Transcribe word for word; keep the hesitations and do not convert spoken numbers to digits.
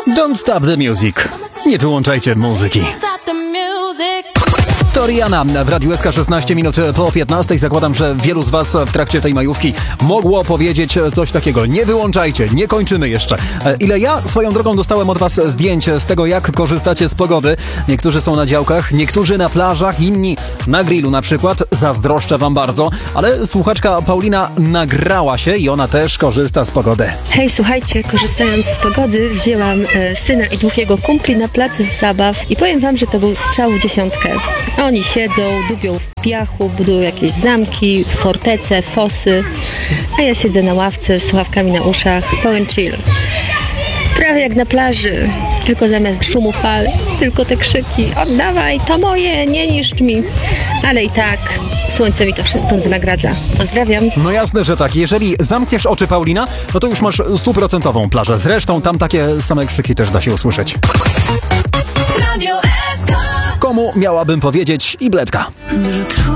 Don't stop the music. Nie wyłączajcie muzyki. To Rihanna w Radiu S K szesnaście minut po piętnastej. Zakładam, że wielu z was w trakcie tej majówki mogło powiedzieć coś takiego. Nie wyłączajcie, nie kończymy jeszcze. Ile ja swoją drogą dostałem od was zdjęć z tego, jak korzystacie z pogody. Niektórzy są na działkach, niektórzy na plażach, inni na grillu na przykład. Zazdroszczę wam bardzo, ale słuchaczka Paulina nagrała się i ona też korzysta z pogody. Hej, słuchajcie, korzystając z pogody wzięłam e, syna i dwóch jego kumpli na plac zabaw i powiem wam, że to był strzał w dziesiątkę. Oni siedzą, dubią w piachu, budują jakieś zamki, fortece, fosy, a ja siedzę na ławce z słuchawkami na uszach, pełen chill. Prawie jak na plaży, tylko zamiast szumu fal, tylko te krzyki: oddawaj, to moje, nie niszcz mi. Ale i tak słońce mi to wszystko wynagradza. Pozdrawiam. No jasne, że tak. Jeżeli zamkniesz oczy, Paulina, no to już masz stuprocentową plażę. Zresztą tam takie same krzyki też da się usłyszeć. Komu miałabym powiedzieć i bledka?